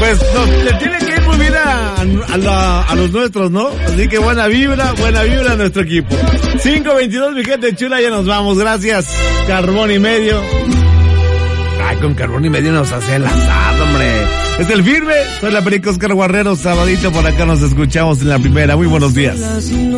Pues le tiene que ir muy bien a los nuestros, ¿no? Así que buena vibra a nuestro equipo. 5:22, mi gente chula, ya nos vamos. Gracias. Carbón y medio. Ay, con carbón y medio nos hace el asado, hombre. Es el firme. Soy la Perico Oscar Guerrero. Sabadito por acá nos escuchamos en la primera. Muy buenos días.